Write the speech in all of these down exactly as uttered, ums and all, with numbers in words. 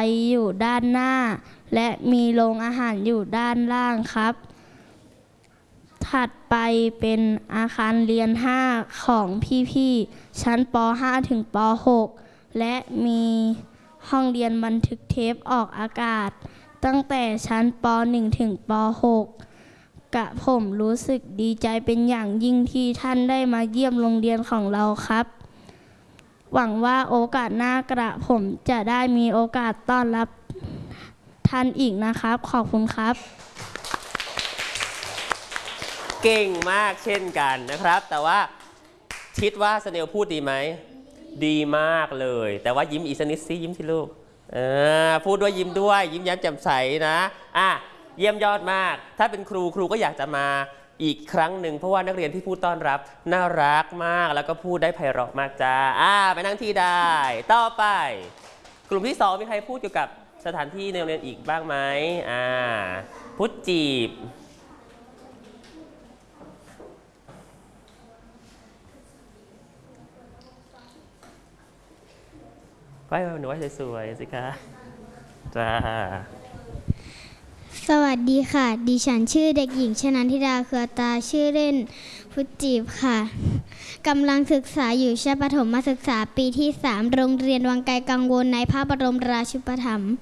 อยู่ด้านหน้าและมีโรงอาหารอยู่ด้านล่างครับถัดไปเป็นอาคารเรียนห้าของพี่ๆชั้นป ห้า ถึงป หก และมีห้องเรียนบันทึกเทปออกอากาศตั้งแต่ชั้นป หนึ่ง ถึงป หก กะผมรู้สึกดีใจเป็นอย่างยิ่งที่ท่านได้มาเยี่ยมโรงเรียนของเราครับหวังว่าโอกาสหน้ากระผมจะได้มีโอกาสต้อนรับท่านอีกนะครับขอบคุณครับเก่งมากเช่นกันนะครับแต่ว่าคิดว่าสเนลพูดดีไหมดีมากเลยแต่ว่ายิ้มอีกสักนิดสิยิ้มสิลูกเออพูดด้วยยิ้มด้วยยิ้มแย้มแจ่มใสนะอ่ะเยี่ยมยอดมากถ้าเป็นครูครูก็อยากจะมาอีกครั้งหนึ่งเพราะว่านักเรียนที่พูดต้อนรับน่ารักมากแล้วก็พูดได้ไพเราะมากจ้าอ่ะไปนั่งที่ได้ต่อไปกลุ่มที่สองมีใครพูดเกี่ยวกับสถานที่ในโรงเรียนอีกบ้างไหมอ่าพุทธจีบไว้หนูไว้สวยๆสิคะจ้าสวัสดีค่ะดิฉันชื่อเด็กหญิงชนันทิดาเครือตาชื่อเล่นพุทธจีบค่ะกำลังศึกษาอยู่ชั้นประถมศึกษาปีที่สามโรงเรียนวังไกลกังวลในพระบรมราชูปถัมภ์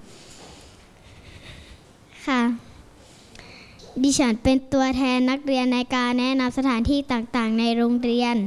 ค่ะดิฉันเป็นตัวแทนนักเรียนในการแนะนำสถานที่ต่างๆในโรงเรียน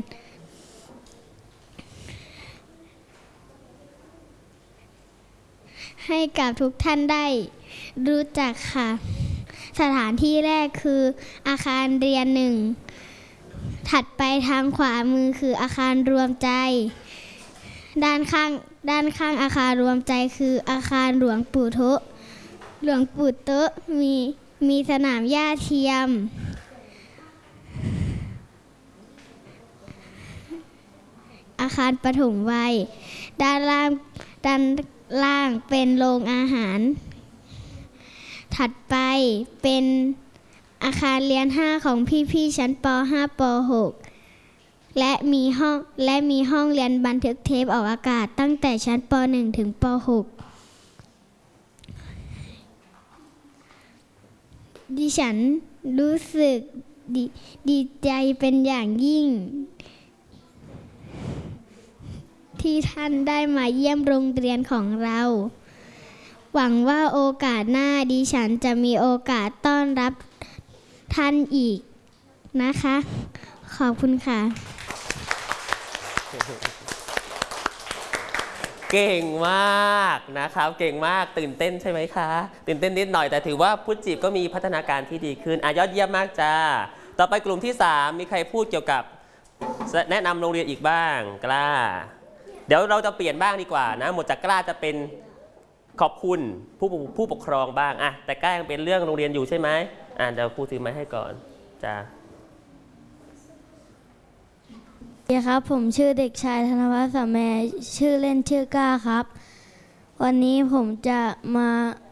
ให้กับทุกท่านได้รู้จักค่ะสถานที่แรกคืออาคารเรียนหนึ่งถัดไปทางขวามือคืออาคารรวมใจด้านข้างด้านข้างอาคารรวมใจคืออาคารหลวงปู่โตะหลวงปู่โตะมีมีสนามหญ้าเทียมอาคารปฐมวัยด้านล่างด้านล่างเป็นโรงอาหารถัดไปเป็นอาคารเรียนห้าของพี่ๆชั้นป ห้า ป หก และมีห้องและมีห้องเรียนบันทึกเทปออกอากาศตั้งแต่ชั้นป หนึ่ง ถึงป หก ดิฉันรู้สึกดดีใจเป็นอย่างยิ่งที่ท่านได้มาเยี่ยมโรงเรียนของเราหวังว่าโอกาสหน้าดิฉันจะมีโอกาสต้อนรับท่านอีกนะคะขอบคุณค่ะเก่งมากนะครับเก่งมากตื่นเต้นใช่ไหมคะตื่นเต้นนิดหน่อยแต่ถือว่าพุทธจีบก็มีพัฒนาการที่ดีขึ้นอ่ะยอดเยี่ยมมากจ้าต่อไปกลุ่มที่สามมีใครพูดเกี่ยวกับแนะนำโรงเรียนอีกบ้างกล้าเดี๋ยวเราจะเปลี่ยนบ้างดีกว่านะหมดจากกล้าจะเป็นขอบคุณผู้ผู้ปกครองบ้างอะแต่กล้ายังเป็นเรื่องโรงเรียนอยู่ใช่ไหมอ่ะเดี๋ยวครูถือไม้ให้ก่อนจ้าสวัสดีครับผมชื่อเด็กชายธนวัฒน์สแมชื่อเล่นชื่อก้าครับวันนี้ผมจะมา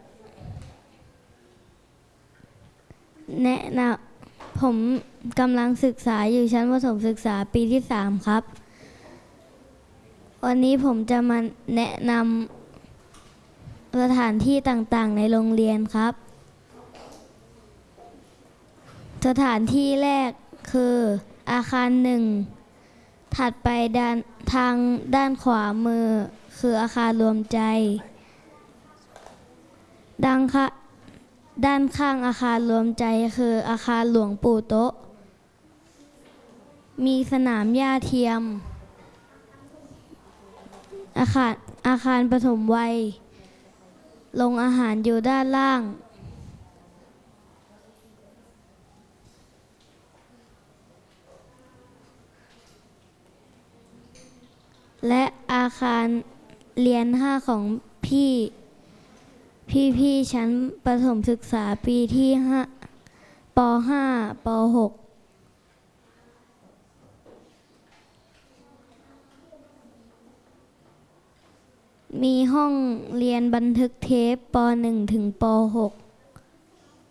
แนะนำผมกำลังศึกษาอยู่ชั้นประถมศึกษาปีที่สามครับวันนี้ผมจะมาแนะนำสถานที่ต่างๆในโรงเรียนครับสถานที่แรกคืออาคารหนึ่งถัดไปด้านทางด้านขวามือคืออาคารรวมใจด้านข้าด้านข้างอาคารรวมใจคืออาคารหลวงปู่โตะมีสนามหญ้าเทียมอาคารอาคารปฐมวัยโรงอาหารอยู่ด้านล่างและอาคารเรียนห้าของพี่พี่พี่ชั้นประถมศึกษาปีที่ห้าป ห้า ป หกมีห้องเรียนบันทึกเทปป หนึ่ง ถึงป หก